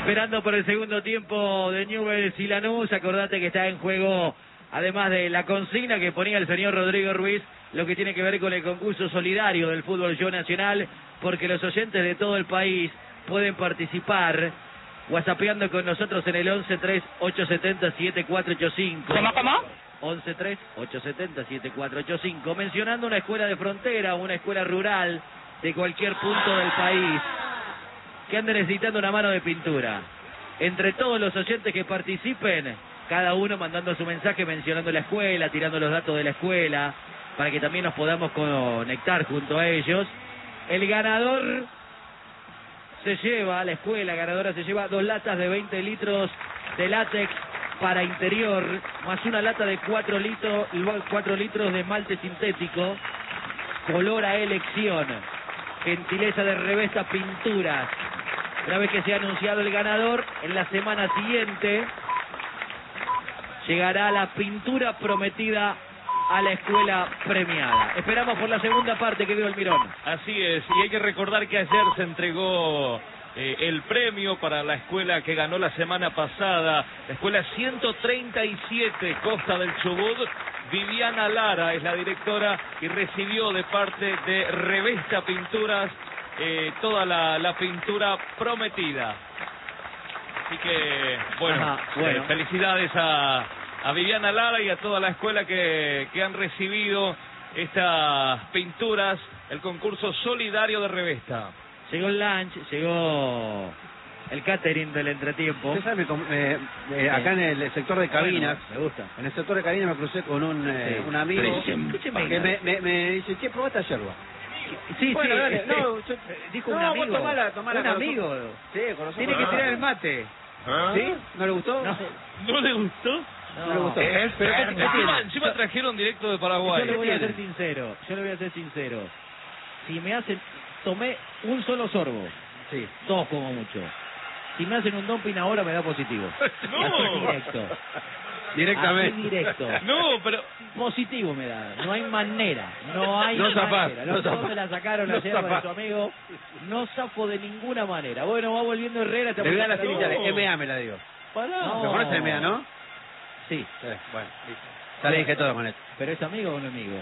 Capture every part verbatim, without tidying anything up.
Esperando por el segundo tiempo de Newell's y Lanús. Acordate que está en juego, además de la consigna que ponía el señor Rodrigo Ruiz, lo que tiene que ver con el concurso solidario del fútbol show nacional, porque los oyentes de todo el país pueden participar whatsappeando con nosotros en el once tres ocho siete cero siete cuatro ocho cinco. ¿Cómo, cómo? once tres ocho siete cero siete cuatro ocho cinco, mencionando una escuela de frontera, una escuela rural de cualquier punto del país que ande necesitando una mano de pintura. Entre todos los oyentes que participen, cada uno mandando su mensaje mencionando la escuela, tirando los datos de la escuela, para que también nos podamos conectar junto a ellos. El ganador se lleva, la escuela ganadora se lleva dos latas de veinte litros de látex para interior, más una lata de cuatro litros, cuatro litros de esmalte sintético, color a elección, gentileza de Revesta Pinturas. Una vez que se ha anunciado el ganador, en la semana siguiente llegará la pintura prometida a la escuela premiada. Esperamos por la segunda parte que veo el Mirón. Así es, y hay que recordar que ayer se entregó eh, el premio para la escuela que ganó la semana pasada, la escuela ciento treinta y siete Costa del Chubut. Viviana Lara es la directora y recibió de parte de Revesta Pinturas eh, toda la, la pintura prometida. Así que, bueno, Ajá, bueno. Eh, felicidades a, a Viviana Lara y a toda la escuela que, que han recibido estas pinturas, el concurso solidario de Revesta. Llegó el lunch, llegó el catering del entretiempo. Usted sabe, eh, eh, acá en el sector de cabinas, Bueno, me gusta. en el sector de cabinas me crucé con un, eh, Sí. un amigo Escúcheme. que me, me, me dice, che, probá esta yerba. Sí, Bueno, sí, dale, este, no, yo- dijo no, un vos amigo. tomala, tomala un con amigo. nosotros. Sí, con nosotros. Tiene que tirar el mate. ¿Ah? ¿Sí? ¿No le gustó? No, ¿No le gustó? No le gustó. Es Pero ¿qué- qué encima, tiene? encima trajeron directo de yo Paraguay. le voy a tiene? ser sincero, yo le voy a ser sincero. Si me hacen, tomé un solo sorbo, Sí. dos como mucho. Si me hacen un dumping ahora me da positivo. No. Así directo. Directamente. Así directo. No, pero Positivo me da, no hay manera, no hay No zafás, manera. no Los dos zafás. me la sacaron No ayer de zafás. su amigo, no zafo de ninguna manera. Bueno, va volviendo Herrera. Le voy a dar las estamos- iniciales, No. M A me la digo. Pará. ¿Lo conoce M A, no? Sí, Sí, bueno, listo. Ya le dije todo con esto. pero es amigo o no amigo.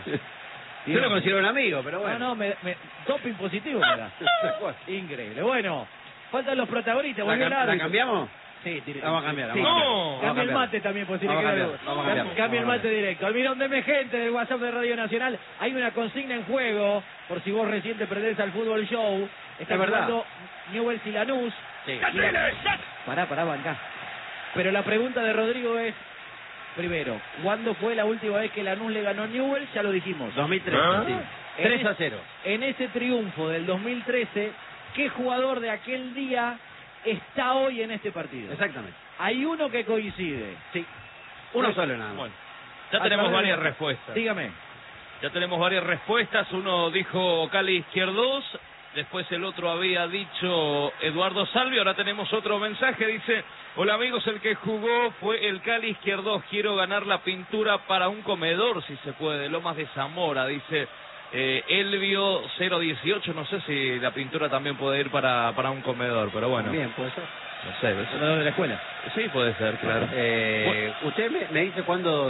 Yo lo considero un amigo, pero bueno. No, no, me, me, doping positivo me da. Increíble. Bueno, faltan los protagonistas. ¿La, Volvió cam- el la árbitro. cambiamos? Sí, tire- Vamos a cambiar, sí. vamos a cambiar. No. Vamos a Cambia el cambiar. mate también, por si le Vamos a queda cambiar, algo. vamos a Cam- cambiar. Cambia el Vamos a mate directo. Almirón, deme gente del WhatsApp de Radio Nacional. Hay una consigna en juego, por si vos recién te perdés al fútbol show. Está Es verdad. jugando Newell's y Lanús. Sí. Y la- Pará, pará, bancá. Pero la pregunta de Rodrigo es, primero, ¿cuándo fue la última vez que Lanús le ganó a Newell's? Ya lo dijimos. dos mil trece, ¿Ah? sí. En tres a es- cero. En ese triunfo del dos mil trece, ¿qué jugador de aquel día está hoy en este partido? Exactamente. Hay uno que coincide. Sí. Uno solo nada más. bueno, ya A tenemos través de- varias respuestas. Dígame. Ya tenemos varias respuestas. Uno dijo Cali Izquierdos, después el otro había dicho Eduardo Salvi. Ahora tenemos otro mensaje, dice: hola amigos, el que jugó fue el Cali Izquierdos. Quiero ganar la pintura para un comedor, si se puede, Lomas de Zamora, dice eh, Elvio cero dieciocho. No sé si la pintura también puede ir para, para un comedor, pero bueno, Bien, puede ser. no sé, eso- Comedor de la escuela. sí puede ser, claro. Eh, usted me, me dice cuándo